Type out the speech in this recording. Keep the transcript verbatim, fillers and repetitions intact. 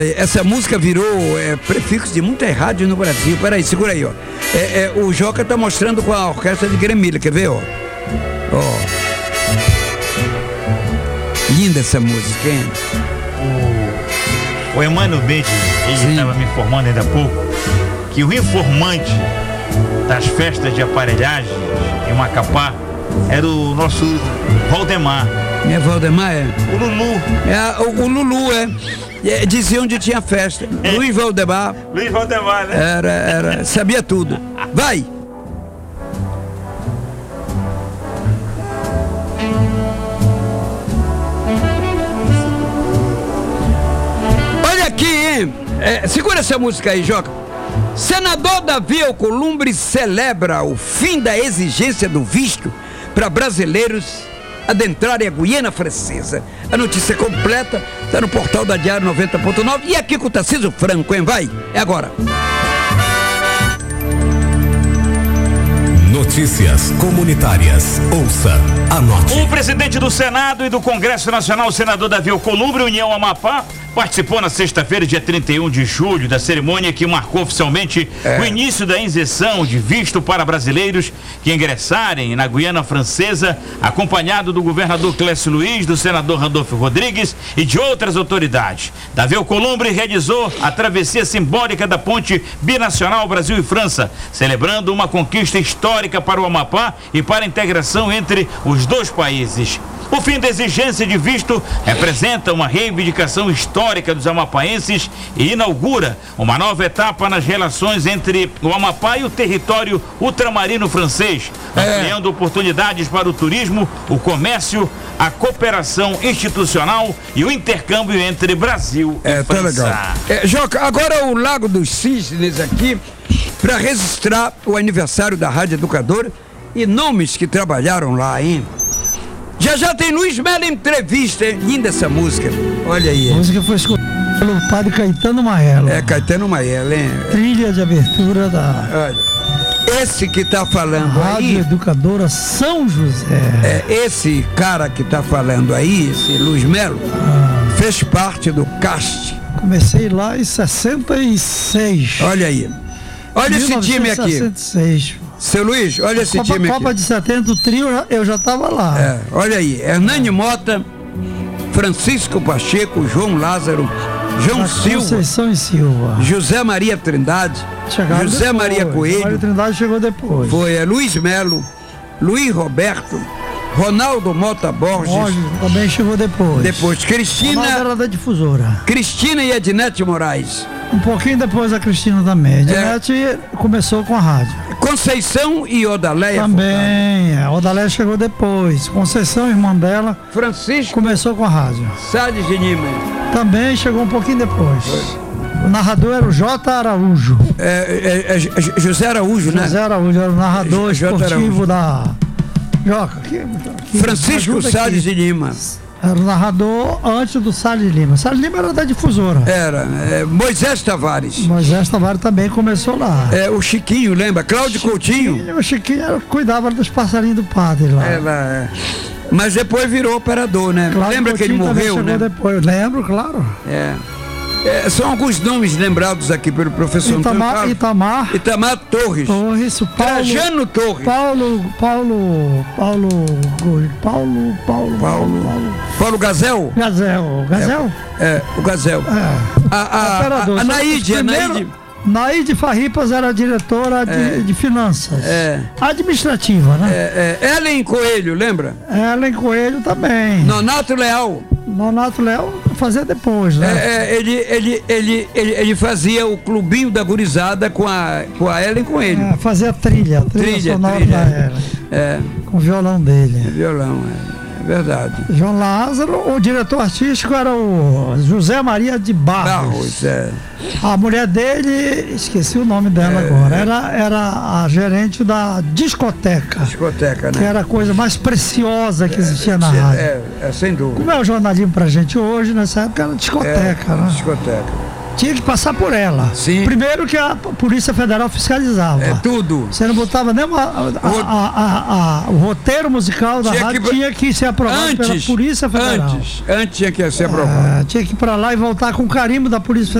Essa música virou é, prefixo de muitas rádios no Brasil. Peraí, segura aí, ó. É, é, o Joca tá mostrando com a orquestra de Gremilha, quer ver, ó? Ó. Linda essa música, hein? O, o Emmanuel Bede, ele estava me informando ainda há pouco que o informante das festas de aparelhagem em Macapá era o nosso Valdemar. É Valdemar, é? O Lulu. É, o, o Lulu, é. É, dizia onde tinha festa. É. Luiz Valdemar. Luiz Valdemar, né? Era, era, sabia tudo. Vai! Olha aqui, hein? É, segura essa música aí, Joca. Senador Davi Alcolumbre celebra o fim da exigência do visto para brasileiros adentrarem a Guiana Francesa. A notícia completa está no portal da Diário noventa ponto nove e aqui com o Tarcísio Franco, hein? Vai, é agora. Notícias comunitárias. Ouça, anote. O presidente do Senado e do Congresso Nacional, o senador Davi Alcolumbre, União Amapá, participou na sexta-feira, dia trinta e um de julho, da cerimônia que marcou oficialmente é. o início da isenção de visto para brasileiros que ingressarem na Guiana Francesa, acompanhado do governador Clécio Luiz, do senador Randolfo Rodrigues e de outras autoridades. Davi Alcolumbre realizou a travessia simbólica da ponte binacional Brasil e França, celebrando uma conquista histórica para o Amapá e para a integração entre os dois países. O fim da exigência de visto representa uma reivindicação histórica dos amapaenses e inaugura uma nova etapa nas relações entre o Amapá e o território ultramarino francês, é. ampliando oportunidades para o turismo, o comércio, a cooperação institucional e o intercâmbio entre Brasil e é, França. Tá legal. É, Joca, agora o Lago dos Cisnes aqui, para registrar o aniversário da Rádio Educadora e nomes que trabalharam lá, hein? Já já tem Luiz Melo em entrevista, hein? Linda essa música. Olha aí. A música foi escolhida pelo padre Caetano Maelo. É, Caetano Maelo, hein? Trilha de abertura da... Olha, esse que tá falando Rádio aí... Educadora São José. É, esse cara que tá falando aí, esse Luiz Melo, ah. fez parte do C A S T. Comecei lá em sessenta e seis. Olha aí. Olha esse time aqui. sessenta e seis. Seu Luiz, olha esse Copa, time aqui. Copa de setenta, o trio, eu já estava lá. É, olha aí, Hernani Mota, Francisco Pacheco, João Lázaro, João Silva, Conceição e Silva, José Maria Trindade, Chegaram José depois. Maria Coelho, José Maria Trindade chegou depois. Foi é, Luiz Melo, Luiz Roberto, Ronaldo Mota Borges, Borges também chegou depois. Depois, Cristina, Ronaldo era da difusora. Cristina e Ednete Moraes. Um pouquinho depois a Cristina também. Ednete é. começou com a rádio. Conceição e Odaleia. Também, a Odaleia chegou depois. Conceição, irmã dela, Francisco começou com a rádio. Salles de Lima. Também chegou um pouquinho depois. Foi. O narrador era o J. Araújo. É, é, é José Araújo, José né? José Araújo era o narrador J. esportivo da... Joca, aqui, aqui, Francisco Salles de Lima. Era o narrador antes do Salles Lima. Salles Lima era da difusora. Era. É, Moisés Tavares. Moisés Tavares também começou lá. É, o Chiquinho, lembra? Cláudio Chiquinho, Coutinho. O Chiquinho era, cuidava dos passarinhos do padre lá. Ela, é. Mas depois virou operador, né? Cláudio lembra Coutinho que ele morreu, né? Depois. Lembro, claro. É. É, são alguns nomes lembrados aqui pelo professor Itamar, Itamar, Itamar Torres. Torres, o Paulo, Trajano Torres. Paulo, Paulo, Paulo, Paulo, Paulo, Paulo, Paulo, Paulo Gazel. Gazel, Gazel. É, é o Gazel. É. A, a, a, a Naide, a Naide. Naide Farripas era diretora de, é. de finanças. É. Administrativa, né? É, é. Ellen Coelho, lembra? Ellen Coelho também. Nonato Leal. Nonato Leal fazia depois, né? É, é, ele, ele, ele, ele, ele fazia o clubinho da gurizada com a, com a Ellen Coelho. É, fazia trilha, trilha, trilha sonora trilha. da Ellen. É. Com o violão dele. É, violão, é. É verdade. João Lázaro, o diretor artístico era o José Maria de Barros. Barros, é. A mulher dele, esqueci o nome dela é, agora, era, era a gerente da discoteca. Discoteca, né? Que era a coisa mais preciosa que existia é, na rádio. É, é, sem dúvida. Como é o jornalismo pra gente hoje, nessa época era discoteca, é, né? Discoteca. tinha que passar por ela. Sim. Primeiro que a Polícia Federal fiscalizava. É tudo. Você não botava nem uma, a, a, a, a, o roteiro musical da Tinha rádio que- tinha que ser aprovado Antes, pela Polícia Federal. antes, antes tinha que ser aprovado. É, tinha que ir pra lá e voltar com o carimbo da Polícia